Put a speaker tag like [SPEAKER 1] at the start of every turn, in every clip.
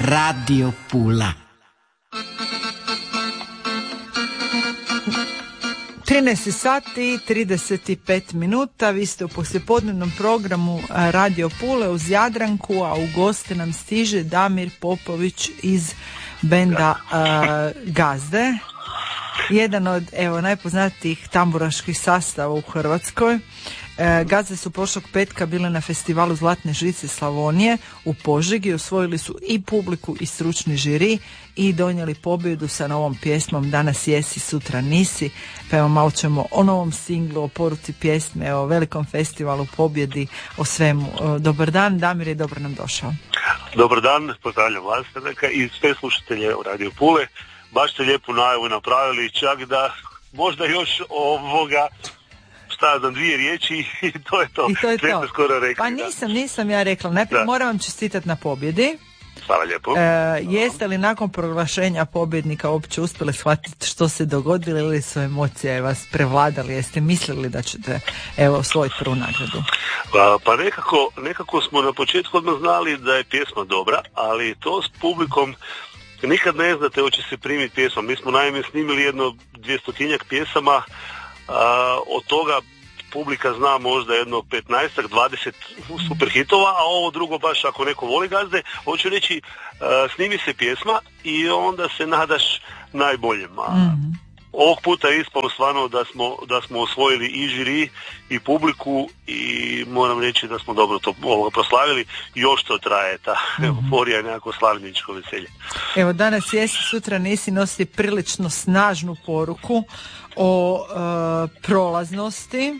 [SPEAKER 1] Radio Pula.
[SPEAKER 2] 13 sati i 35 minuta, vi ste u poslijepodnevnom programu Radio Pule uz Jadranku, a u goste nam stiže Damir Popović iz benda Gazde. Jedan od najpoznatijih tamburaških sastava u Hrvatskoj. Gazde su prošlog petka bile na festivalu Zlatne žice Slavonije u Požegi, osvojili su i publiku i stručni žiri i donijeli pobjedu sa novom pjesmom Danas jesi, sutra nisi. Pa evo malo ćemo o novom singlu, o poruci pjesme, o velikom festivalu, pobjedi, o svemu. Dobar dan, Damir je dobro nam došao.
[SPEAKER 3] Dobar dan, pozdravljam vas i sve slušatelje u Radio Pule. Baš ste lijepu najavu napravili, čak da možda još dvije riječi i to je to.
[SPEAKER 2] I to je to.
[SPEAKER 3] Skoro rekli,
[SPEAKER 2] pa nisam ja rekla. Najprije moram vam čestitati na pobjedi.
[SPEAKER 3] Hvala lijepo.
[SPEAKER 2] Jeste li nakon proglašenja pobjednika uopće uspjeli shvatiti što se dogodilo ili su emocije vas prevladali? Jeste mislili da ćete osvojiti prvu nagradu?
[SPEAKER 3] Pa nekako smo na početku odmah znali da je pjesma dobra, ali to s publikom nikad ne znate hoće se primiti pjesma. Mi smo naime snimili jedno 200-tinjak pjesama, od toga publika zna možda jedno 15-ak, 20 super hitova, a ovo drugo baš ako neko voli Gazde, hoću reći snimi se pjesma i onda se nadaš najboljem. Ovog puta je ispalo stvarno da smo osvojili i žiri i publiku i moram reći da smo dobro to proslavili. Još to traje, ta euforija i nekako slavljeničko veselje.
[SPEAKER 2] Evo, danas jesi, sutra nisi nosi prilično snažnu poruku o prolaznosti,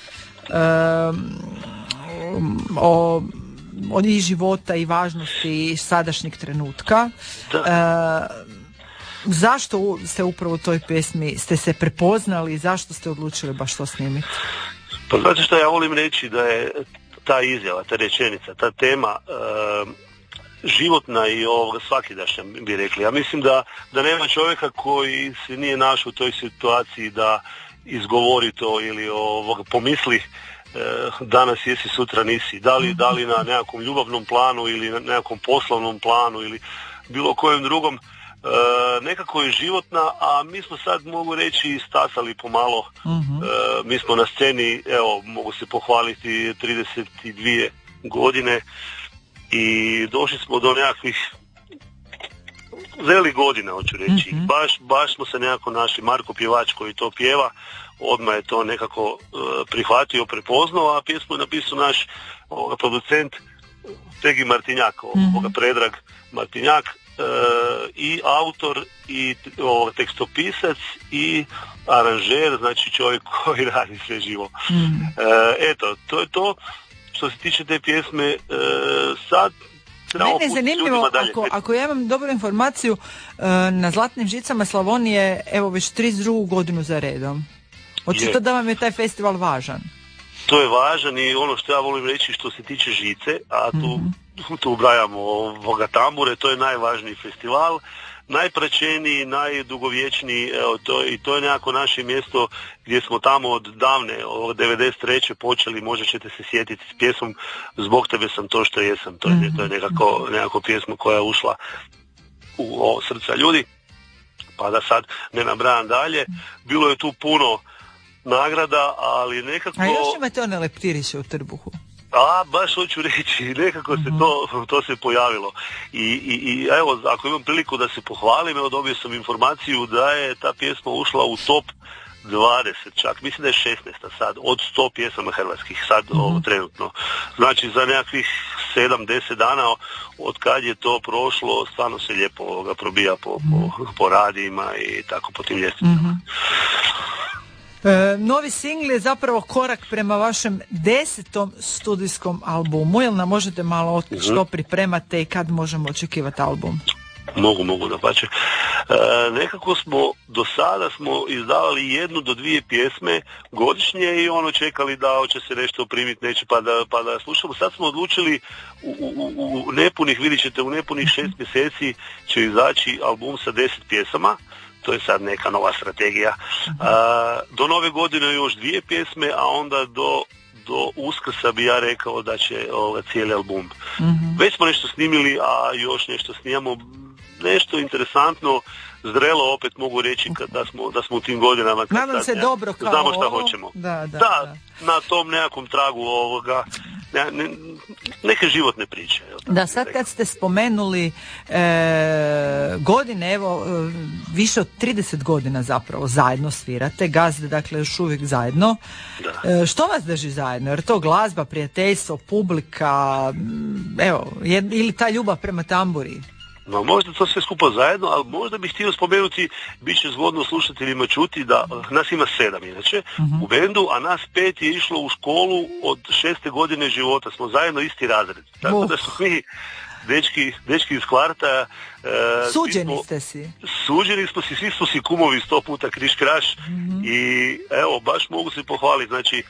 [SPEAKER 2] o i života i važnosti sadašnjeg trenutka. Zašto ste upravo u toj pjesmi ste se prepoznali i zašto ste odlučili baš to snimiti?
[SPEAKER 3] Pa znate što ja volim reći, da je ta izjava, ta rečenica, ta tema životna i svakidašnja, bi rekli. Ja mislim da nema čovjeka koji se nije našao u toj situaciji da izgovori to ili pomisli danas jesi, sutra nisi. Da li na nekakvom ljubavnom planu ili na nekakvom poslovnom planu ili bilo kojem drugom. Nekako je životna, a mi smo sad, mogu reći, stasali pomalo. Mi smo na sceni, mogu se pohvaliti, 32 godine i došli smo do nekakvih zrelih godina, hoću reći. Baš smo se nekako našli. Marko pjevač koji to pjeva, odmah je to nekako prihvatio, prepoznao, a pjesmu je napisao naš producent Pegi Martinjak, Predrag Martinjak, i autor i tekstopisac i aranžer, znači čovjek koji radi sve živo. Eto, to je to što se tiče te pjesme. Sad
[SPEAKER 2] mene je zanimljivo, ako ja imam dobru informaciju, na Zlatnim žicama Slavonije evo već 32 godinu za redom. Očito da vam je taj festival važan.
[SPEAKER 3] To je važan i ono što ja volim reći što se tiče žice, a tu ubrajamo tambure, to je najvažniji festival, najpraćeniji, najdugovječniji, to je nekako naše mjesto gdje smo tamo od davne, od 93. počeli, možda ćete se sjetiti s pjesmom Zbog tebe sam to što jesam, to je nekako pjesma koja je ušla u srca ljudi, pa da sad ne nabrajam dalje. Bilo je tu puno nagrada, ali nekako...
[SPEAKER 2] A još imate one leptiriše u trbuhu?
[SPEAKER 3] Baš hoću reći, nekako se to se pojavilo. I evo, ako imam priliku da se pohvalim, dobio sam informaciju da je ta pjesma ušla u top 20, čak mislim da je 16 sad, od 100 pjesama hrvatskih sad trenutno. Znači za nekakvih 7-10 dana od kad je to prošlo, stvarno se lijepo probija po radijima i tako po tim ljestvicama.
[SPEAKER 2] Novi singl je zapravo korak prema vašem 10. studijskom albumu. Jel nam možete malo otkriti što pripremate i kad možemo očekivati album?
[SPEAKER 3] Mogu da pače. Nekako smo do sada izdavali 1 do 2 pjesme godišnje i čekali da će se nešto primiti, neće pa da slušamo. Sad smo odlučili u nepunih, vidit ćete, u nepunih 6 mjeseci će izaći album sa 10 pjesama. To je sad neka nova strategija. Do nove godine još 2 pjesme, a onda do do Uskrsa bi ja rekao da će cijeli album. Već smo nešto snimili, a još nešto snimamo. Nešto interesantno, zrelo opet mogu reći da smo u tim godinama.
[SPEAKER 2] Nadam se dobro kao
[SPEAKER 3] znamo šta
[SPEAKER 2] ovo.
[SPEAKER 3] hoćemo.
[SPEAKER 2] Da,
[SPEAKER 3] na tom nekakvom tragu ovoga. Neke životne priče.
[SPEAKER 2] Da, sad kad ste spomenuli godine, evo, više od 30 godina zapravo zajedno svirate, Gazde, dakle, još uvijek zajedno. Što vas drži zajedno? Jer to glazba, prijateljstvo, publika, evo, ili ta ljubav prema tamburi?
[SPEAKER 3] No, možda to sve skupa zajedno, ali možda bih htio spomenuti, bit će zgodno slušateljima čuti da nas ima 7 inače u bendu, a nas 5 je išlo u školu od 6. godine života, smo zajedno isti razred. Tako da su mi dečki iz kvarta.
[SPEAKER 2] Suđeni ste si.
[SPEAKER 3] Suđeni smo si, svi smo si kumovi 100 puta kriš kraš i evo, baš mogu se pohvaliti, znači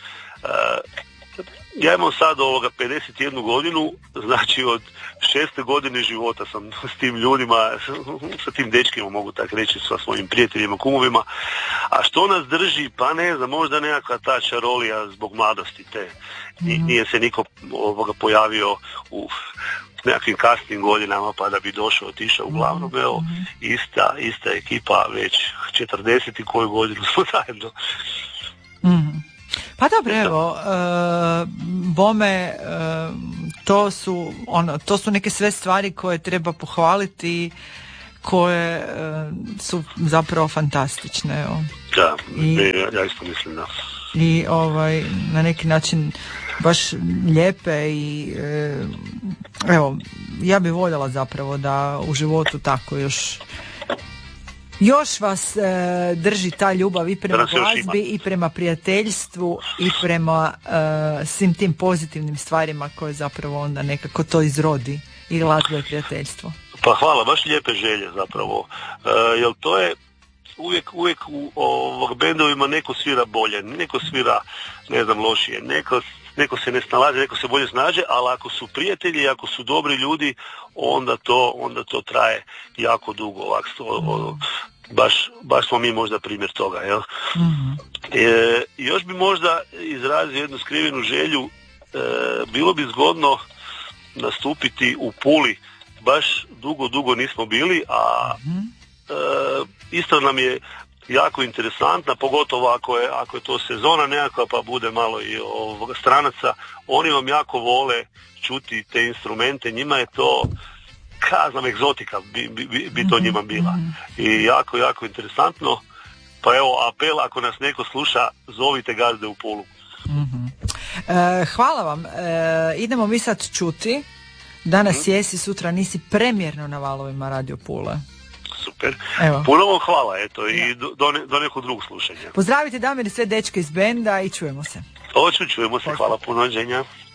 [SPEAKER 3] ja imam sad 51 godinu, znači od 6. godine života sam s tim ljudima, sa tim dečkima, mogu tako reći, sa svojim prijateljima, kumovima. A što nas drži? Pa ne znam, možda nekakva ta čarolija zbog mladosti te. Nije se niko pojavio u nekakvim kasnim godinama pa da bi došao, otišao. Uglavnom, evo, ista ekipa već 40 i koju godinu smo zajedno.
[SPEAKER 2] Pa dobro, evo, bome, to su neke sve stvari koje treba pohvaliti, koje su zapravo fantastične. Evo.
[SPEAKER 3] Da, ja isto mislim da.
[SPEAKER 2] I na neki način baš lijepe i evo, ja bih voljela zapravo da u životu tako još vas drži ta ljubav i prema glazbi i prema prijateljstvu i prema svim tim pozitivnim stvarima koje zapravo onda nekako to izrodi, i glazba i prijateljstvo.
[SPEAKER 3] Pa hvala, baš lijepe želje zapravo, jer to je uvijek u bendovima neko svira bolje, neko svira ne znam lošije, neko se ne snalazi, neko se bolje snađe, ali ako su prijatelji, ako su dobri ljudi, onda to traje jako dugo. Baš smo mi možda primjer toga. Jel? Još bi možda izrazio jednu skrivenu želju, bilo bi zgodno nastupiti u Puli, baš dugo nismo bili, a isto nam je jako interesantna, pogotovo ako je to sezona nekakva pa bude malo i stranaca, oni vam jako vole čuti te instrumente, njima je to egzotika bi to njima bila i jako interesantno, pa evo apel, ako nas neko sluša, zovite Gazde u Pulu.
[SPEAKER 2] Hvala vam, idemo mi sad čuti Danas jesi, sutra nisi, premijerno na valovima Radio Pule.
[SPEAKER 3] Super. Evo. Puno vam hvala, eto, i do nekog drugog slušanja.
[SPEAKER 2] Pozdravite Damir i sve dečke iz benda i čujemo se.
[SPEAKER 3] Čujemo se, hvala, puno, Đenja.